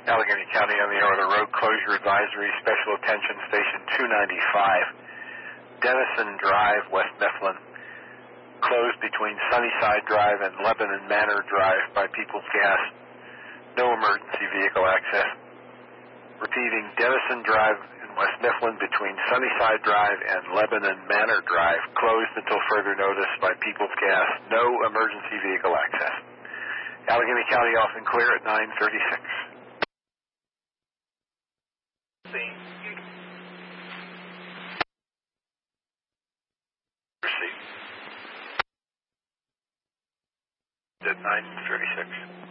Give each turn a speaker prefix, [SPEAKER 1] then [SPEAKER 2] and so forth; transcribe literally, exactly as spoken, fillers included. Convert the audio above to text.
[SPEAKER 1] Allegheny County on the order, road closure advisory, special attention, station two ninety-five, Denison Drive, West Mifflin, closed between Sunnyside Drive and Lebanon Manor Drive by People's Gas. No emergency vehicle access. Repeating, Denison Drive in West Mifflin between Sunnyside Drive and Lebanon Manor Drive, closed until further notice by People's Gas. No emergency vehicle access. Allegheny County off and clear at nine thirty-six. Proceed. At nine thirty-six.